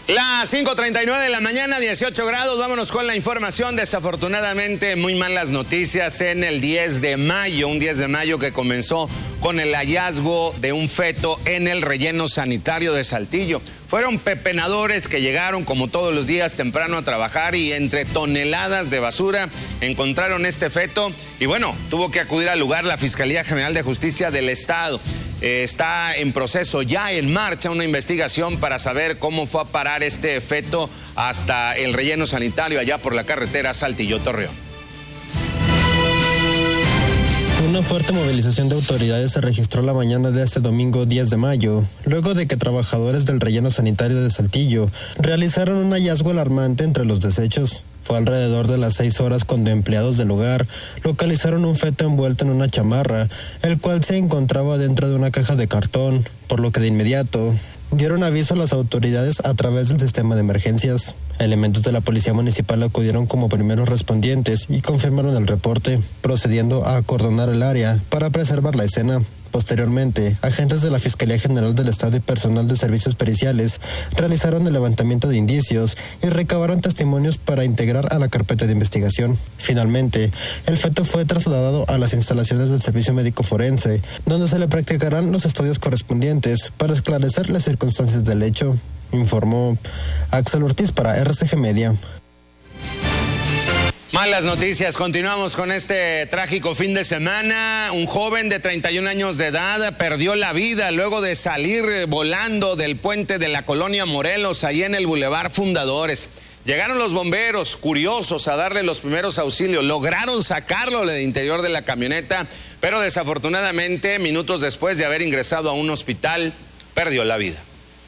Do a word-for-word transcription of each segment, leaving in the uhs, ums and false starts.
Las cinco treinta y nueve de la mañana, dieciocho grados, vámonos con la información. Desafortunadamente, muy malas noticias en el diez de mayo, un diez de mayo que comenzó con el hallazgo de un feto en el relleno sanitario de Saltillo. Fueron pepenadores que llegaron como todos los días temprano a trabajar y entre toneladas de basura encontraron este feto y bueno, tuvo que acudir al lugar la Fiscalía General de Justicia del Estado. Eh, está en proceso, ya en marcha, una investigación para saber cómo fue a parar este feto hasta el relleno sanitario allá por la carretera Saltillo-Torreón. Una fuerte movilización de autoridades se registró la mañana de este domingo diez de mayo, luego de que trabajadores del relleno sanitario de Saltillo realizaron un hallazgo alarmante entre los desechos. Fue alrededor de las seis horas cuando empleados del lugar localizaron un feto envuelto en una chamarra, el cual se encontraba dentro de una caja de cartón, por lo que de inmediato dieron aviso a las autoridades a través del sistema de emergencias. Elementos de la policía municipal acudieron como primeros respondientes y confirmaron el reporte, procediendo a acordonar el área para preservar la escena. Posteriormente, agentes de la Fiscalía General del Estado y personal de servicios periciales realizaron el levantamiento de indicios y recabaron testimonios para integrar a la carpeta de investigación. Finalmente, el feto fue trasladado a las instalaciones del Servicio Médico Forense, donde se le practicarán los estudios correspondientes para esclarecer las circunstancias del hecho, informó Axel Ortiz para R C G Media. Malas noticias, continuamos con este trágico fin de semana. Un joven de treinta y un años de edad perdió la vida luego de salir volando del puente de la colonia Morelos, ahí en el Boulevard Fundadores. Llegaron los bomberos, curiosos, a darle los primeros auxilios. Lograron sacarlo del interior de la camioneta, pero desafortunadamente, minutos después de haber ingresado a un hospital, perdió la vida.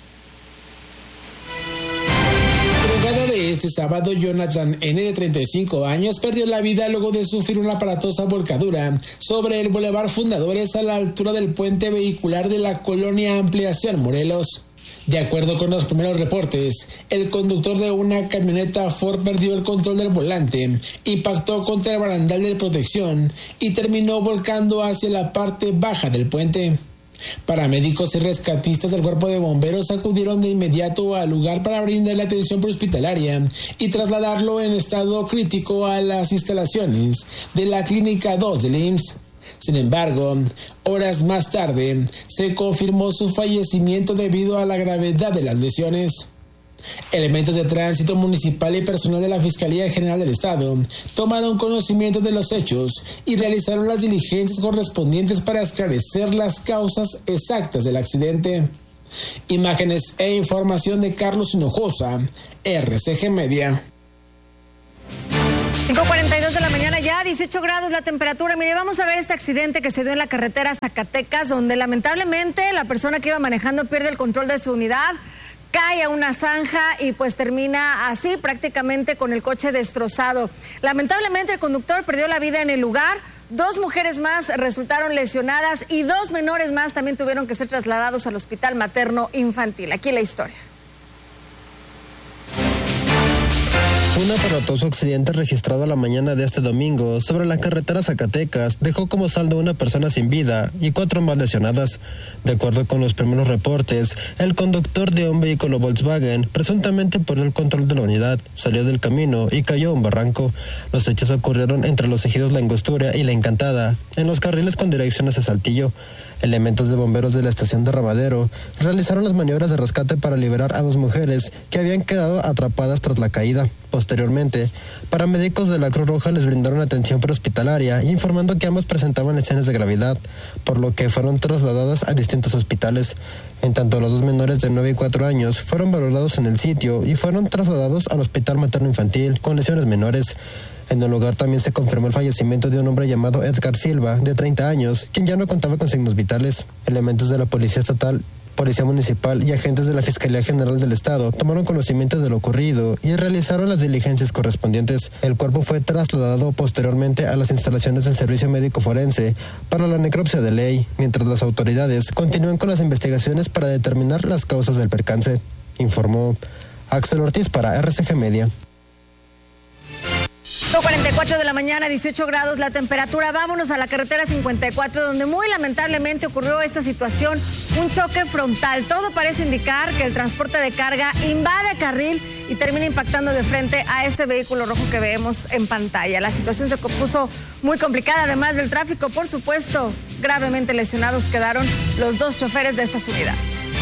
De este sábado, Jonathan N., de treinta y cinco años, perdió la vida luego de sufrir una aparatosa volcadura sobre el Boulevard Fundadores a la altura del puente vehicular de la colonia Ampliación Morelos. De acuerdo con los primeros reportes, el conductor de una camioneta Ford perdió el control del volante, impactó contra el barandal de protección y terminó volcando hacia la parte baja del puente. Paramédicos y rescatistas del cuerpo de bomberos acudieron de inmediato al lugar para brindarle atención prehospitalaria y trasladarlo en estado crítico a las instalaciones de la Clínica dos del I M S S. Sin embargo, horas más tarde, se confirmó su fallecimiento debido a la gravedad de las lesiones. Elementos de tránsito municipal y personal de la Fiscalía General del Estado tomaron conocimiento de los hechos y realizaron las diligencias correspondientes para esclarecer las causas exactas del accidente. Imágenes e información de Carlos Hinojosa, R C G Media. cinco cuarenta y dos de la mañana ya, dieciocho grados la temperatura. Mire, vamos a ver este accidente que se dio en la carretera Zacatecas, donde lamentablemente la persona que iba manejando pierde el control de su unidad, cae a una zanja y pues termina así, prácticamente con el coche destrozado. Lamentablemente el conductor perdió la vida en el lugar, dos mujeres más resultaron lesionadas y dos menores más también tuvieron que ser trasladados al hospital materno infantil. Aquí la historia. Un aparatoso accidente registrado la mañana de este domingo sobre la carretera Zacatecas dejó como saldo una persona sin vida y cuatro más lesionadas. De acuerdo con los primeros reportes, el conductor de un vehículo Volkswagen presuntamente perdió el control de la unidad, salió del camino y cayó a un barranco. Los hechos ocurrieron entre los ejidos La Angostura y La Encantada, en los carriles con dirección hacia Saltillo. Elementos de bomberos de la estación de Ramadero realizaron las maniobras de rescate para liberar a dos mujeres que habían quedado atrapadas tras la caída. Posteriormente, paramédicos de la Cruz Roja les brindaron atención prehospitalaria, informando que ambas presentaban lesiones de gravedad, por lo que fueron trasladadas a distintos hospitales. En tanto, los dos menores de nueve y cuatro años fueron valorados en el sitio y fueron trasladados al Hospital Materno Infantil con lesiones menores. En el lugar también se confirmó el fallecimiento de un hombre llamado Edgar Silva, de treinta años, quien ya no contaba con signos vitales. Elementos de la Policía Estatal, Policía Municipal y agentes de la Fiscalía General del Estado tomaron conocimiento de lo ocurrido y realizaron las diligencias correspondientes. El cuerpo fue trasladado posteriormente a las instalaciones del Servicio Médico Forense para la necropsia de ley, mientras las autoridades continúan con las investigaciones para determinar las causas del percance, informó Axel Ortiz para R C G Media. cuarenta y cuatro de la mañana, dieciocho grados la temperatura. Vámonos a la carretera cincuenta y cuatro, donde muy lamentablemente ocurrió esta situación, un choque frontal. Todo parece indicar que el transporte de carga invade carril y termina impactando de frente a este vehículo rojo que vemos en pantalla. La situación se puso muy complicada, además del tráfico, por supuesto. Gravemente lesionados quedaron los dos choferes de estas unidades.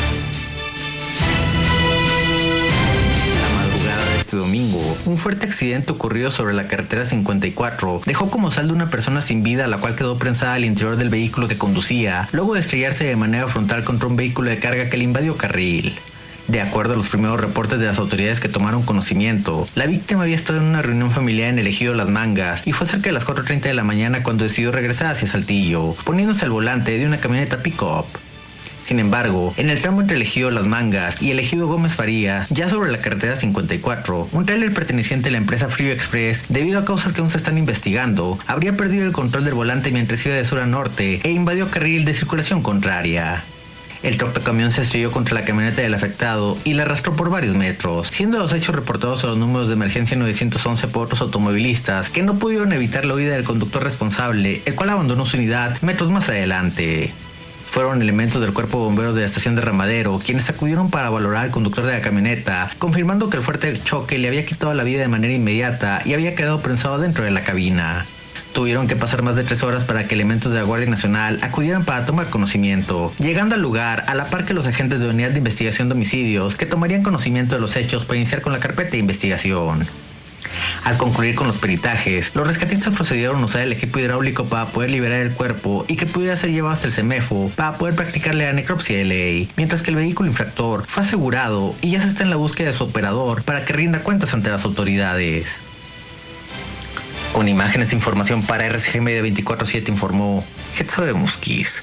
Este domingo, un fuerte accidente ocurrido sobre la carretera cincuenta y cuatro dejó como saldo una persona sin vida, la cual quedó prensada al interior del vehículo que conducía, luego de estrellarse de manera frontal contra un vehículo de carga que le invadió carril. De acuerdo a los primeros reportes de las autoridades que tomaron conocimiento, la víctima había estado en una reunión familiar en el ejido Las Mangas y fue cerca de las cuatro treinta de la mañana cuando decidió regresar hacia Saltillo, poniéndose al volante de una camioneta pick-up. Sin embargo, en el tramo entre el ejido Las Mangas y el ejido Gómez Faría, ya sobre la carretera cincuenta y cuatro, un tráiler perteneciente a la empresa Frío Express, debido a causas que aún se están investigando, habría perdido el control del volante mientras iba de sur a norte e invadió carril de circulación contraria. El tractocamión se estrelló contra la camioneta del afectado y la arrastró por varios metros, siendo los hechos reportados a los números de emergencia nueve once por otros automovilistas que no pudieron evitar la huida del conductor responsable, el cual abandonó su unidad metros más adelante. Fueron elementos del cuerpo de bomberos de la estación de Ramadero quienes acudieron para valorar al conductor de la camioneta, confirmando que el fuerte choque le había quitado la vida de manera inmediata y había quedado prensado dentro de la cabina. Tuvieron que pasar más de tres horas para que elementos de la Guardia Nacional acudieran para tomar conocimiento, llegando al lugar a la par que los agentes de la Unidad de Investigación de Homicidios, que tomarían conocimiento de los hechos para iniciar con la carpeta de investigación. Al concluir con los peritajes, los rescatistas procedieron a usar el equipo hidráulico para poder liberar el cuerpo y que pudiera ser llevado hasta el CEMEFO para poder practicarle la necropsia de ley, mientras que el vehículo infractor fue asegurado y ya se está en la búsqueda de su operador para que rinda cuentas ante las autoridades. Con imágenes e información para R C G Media veinticuatro siete informó Getzo Musquiz.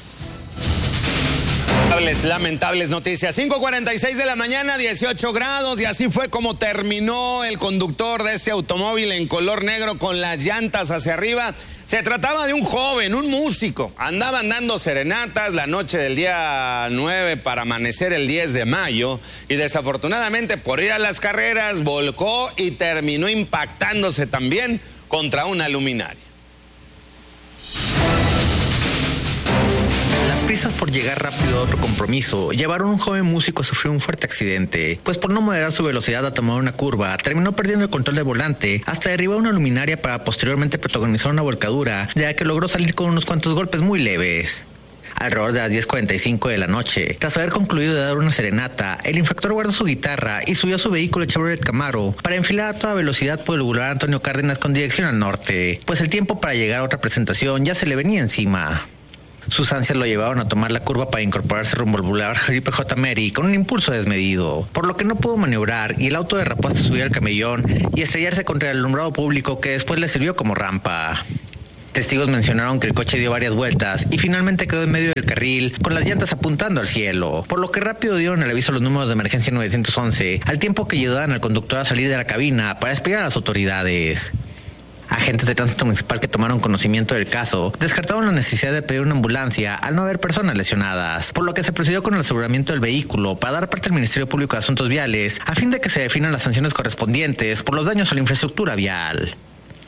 Lamentables noticias. cinco cuarenta y seis de la mañana, dieciocho grados, y así fue como terminó el conductor de este automóvil en color negro con las llantas hacia arriba. Se trataba de un joven, un músico. Andaban dando serenatas la noche del día nueve para amanecer el diez de mayo y desafortunadamente por ir a las carreras volcó y terminó impactándose también contra una luminaria. Las prisas por llegar rápido a otro compromiso llevaron a un joven músico a sufrir un fuerte accidente, pues por no moderar su velocidad a tomar una curva, terminó perdiendo el control del volante hasta derribar una luminaria para posteriormente protagonizar una volcadura, de la que logró salir con unos cuantos golpes muy leves. Alrededor de las diez cuarenta y cinco de la noche, tras haber concluido de dar una serenata, el infractor guardó su guitarra y subió a su vehículo Chevrolet Camaro para enfilar a toda velocidad por el Boulevard Antonio Cárdenas con dirección al norte, pues el tiempo para llegar a otra presentación ya se le venía encima. Sus ansias lo llevaron a tomar la curva para incorporarse rumbo al Boulevard Felipe J. Meri con un impulso desmedido, por lo que no pudo maniobrar y el auto derrapó hasta subir al camellón y estrellarse contra el alumbrado público que después le sirvió como rampa. Testigos mencionaron que el coche dio varias vueltas y finalmente quedó en medio del carril con las llantas apuntando al cielo, por lo que rápido dieron el aviso a los números de emergencia nueve once, al tiempo que ayudaban al conductor a salir de la cabina para despegar a las autoridades. Agentes de tránsito municipal que tomaron conocimiento del caso descartaron la necesidad de pedir una ambulancia al no haber personas lesionadas, por lo que se procedió con el aseguramiento del vehículo para dar parte al Ministerio Público de Asuntos Viales a fin de que se definan las sanciones correspondientes por los daños a la infraestructura vial.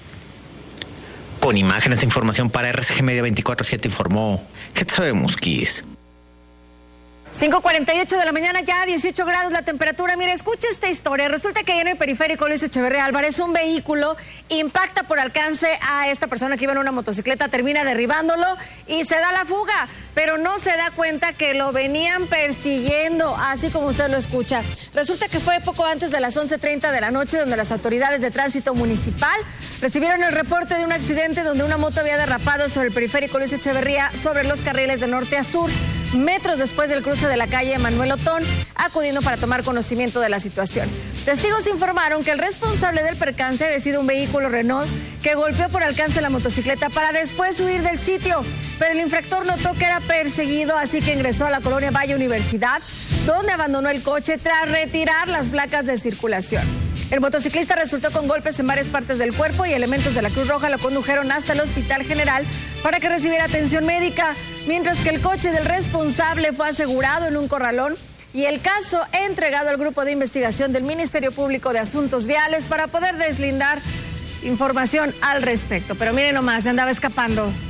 Con imágenes e información para R C G Media veinticuatro siete informó Getzo Musquiz. cinco cuarenta y ocho de la mañana, ya dieciocho grados la temperatura. Mire, escuche esta historia. Resulta que ahí en el periférico Luis Echeverría Álvarez, un vehículo impacta por alcance a esta persona que iba en una motocicleta, termina derribándolo y se da la fuga, pero no se da cuenta que lo venían persiguiendo, así como usted lo escucha. Resulta que fue poco antes de las once treinta de la noche donde las autoridades de tránsito municipal recibieron el reporte de un accidente donde una moto había derrapado sobre el periférico Luis Echeverría sobre los carriles de norte a sur, metros después del cruce de la calle Manuel Otón, acudiendo para tomar conocimiento de la situación. Testigos informaron que el responsable del percance había sido un vehículo Renault que golpeó por alcance la motocicleta para después huir del sitio, pero el infractor notó que era perseguido, así que ingresó a la colonia Valle Universidad, donde abandonó el coche tras retirar las placas de circulación. El motociclista resultó con golpes en varias partes del cuerpo y elementos de la Cruz Roja lo condujeron hasta el Hospital General para que recibiera atención médica, mientras que el coche del responsable fue asegurado en un corralón y el caso entregado al Grupo de Investigación del Ministerio Público de Asuntos Viales para poder deslindar información al respecto. Pero miren nomás, se andaba escapando.